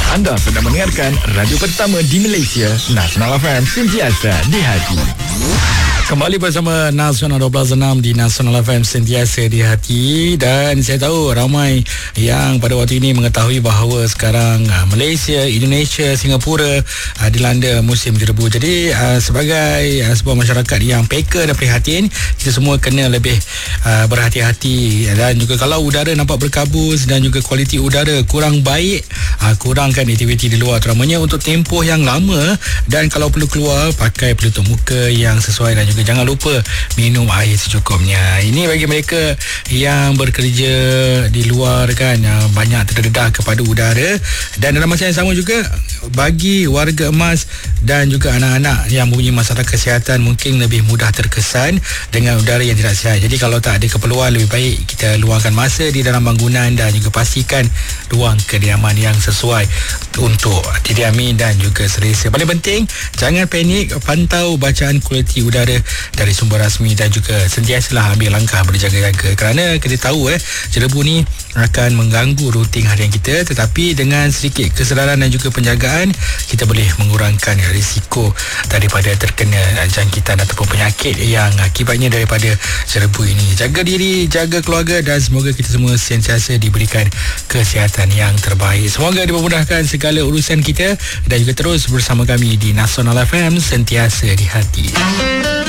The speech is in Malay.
Anda sedang mendengarkan radio pertama di Malaysia, Nasional FM, sentiasa di hati. Kembali bersama Nasional 12.6 di Nasional FM, sentiasa di hati. Dan saya tahu ramai yang pada waktu ini mengetahui bahawa sekarang Malaysia, Indonesia, Singapura dilanda musim jerebu. Jadi sebagai sebuah masyarakat yang peka dan prihatin, kita semua kena lebih berhati-hati. Dan juga kalau udara nampak berkabus dan juga kualiti udara kurang baik, kurangkan aktiviti di luar, terutamanya untuk tempoh yang lama. Dan kalau perlu keluar, pakai penutup muka yang sesuai, dan juga jangan lupa minum air secukupnya. Ini bagi mereka yang bekerja di luar kan, banyak terdedah kepada udara. Dan dalam masa yang sama juga bagi warga emas dan juga anak-anak yang mempunyai masalah kesihatan, mungkin lebih mudah terkesan dengan udara yang tidak sihat. Jadi kalau tak ada keperluan, lebih baik kita luangkan masa di dalam bangunan dan juga pastikan ruang kediaman yang sesuai untuk didiami dan juga selesa. Paling penting, jangan panik, pantau bacaan kualiti udara dari sumber rasmi dan juga sentiasalah ambil langkah berjaga-jaga, kerana kita tahu jerebu ni akan mengganggu rutin harian kita, tetapi dengan sedikit kesedaran dan juga penjagaan, kita boleh mengurangkan risiko daripada terkena jangkitan ataupun penyakit yang akibatnya daripada jerebu ini. Jaga diri, jaga keluarga, dan semoga kita semua sentiasa diberikan kesihatan yang terbaik. Semoga dipermudahkan segala urusan kita, dan juga terus bersama kami di Nasional FM, sentiasa di hati.